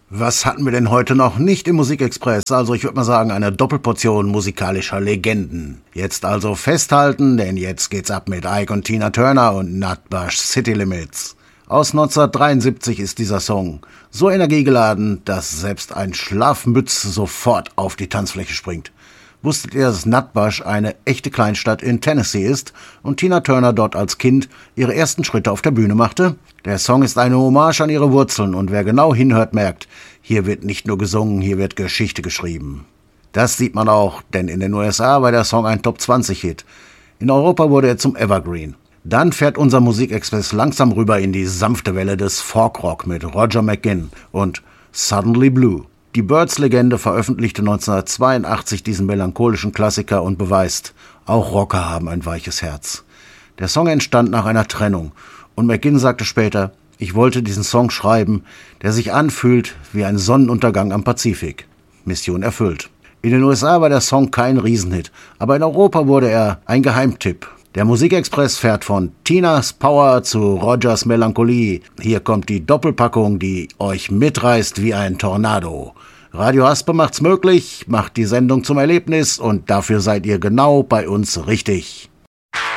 Was hatten wir denn heute noch nicht im Musikexpress? Also ich würde mal sagen, eine Doppelportion musikalischer Legenden. Jetzt also festhalten, denn jetzt geht's ab mit Ike und Tina Turner und Nutbush City Limits. Aus 1973 ist dieser Song so energiegeladen, dass selbst ein Schlafmütz sofort auf die Tanzfläche springt. Wusstet ihr, dass Nutbush eine echte Kleinstadt in Tennessee ist und Tina Turner dort als Kind ihre ersten Schritte auf der Bühne machte? Der Song ist eine Hommage an ihre Wurzeln und wer genau hinhört, merkt, hier wird nicht nur gesungen, hier wird Geschichte geschrieben. Das sieht man auch, denn in den USA war der Song ein Top-20-Hit. In Europa wurde er zum Evergreen. Dann fährt unser Musikexpress langsam rüber in die sanfte Welle des Folkrock mit Roger McGuinn und Suddenly Blue. Die Byrds-Legende veröffentlichte 1982 diesen melancholischen Klassiker und beweist, auch Rocker haben ein weiches Herz. Der Song entstand nach einer Trennung und McGuinn sagte später, ich wollte diesen Song schreiben, der sich anfühlt wie ein Sonnenuntergang am Pazifik. Mission erfüllt. In den USA war der Song kein Riesenhit, aber in Europa wurde er ein Geheimtipp. Der Musikexpress fährt von Tinas Power zu Rogers Melancholie. Hier kommt die Doppelpackung, die euch mitreißt wie ein Tornado. Radio Haspe macht's möglich, macht die Sendung zum Erlebnis und dafür seid ihr genau bei uns richtig.